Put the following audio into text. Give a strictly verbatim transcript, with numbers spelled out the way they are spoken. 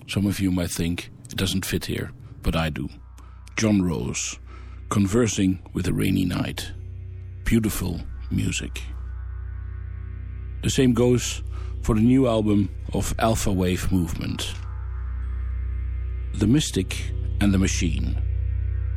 Some of you might think it doesn't fit here, but I do. John Rose, Conversing with a Rainy Night. Beautiful music. The same goes for the new album of Alpha Wave Movement. The Mystic and the Machine.